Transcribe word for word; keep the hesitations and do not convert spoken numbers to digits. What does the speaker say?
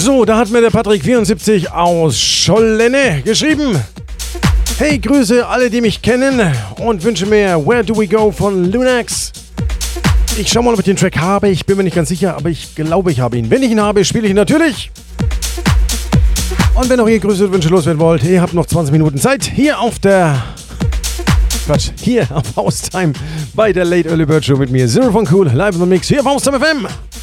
So, da hat mir der Patrick vierundsiebzig aus Schollene geschrieben. Hey, Grüße alle, die mich kennen und wünsche mir Where Do We Go von Lunax. Ich schau mal, ob ich den Track habe. Ich bin mir nicht ganz sicher, aber ich glaube, ich habe ihn. Wenn ich ihn habe, spiele ich ihn natürlich. Und wenn auch ihr Grüße und Wünsche loswerden wollt, ihr habt noch zwanzig Minuten Zeit. Hier auf der... Quatsch, hier auf Haustime bei der Late Early Bird Show mit mir. Zero von Cool, live in the Mix, hier auf Haustime F M.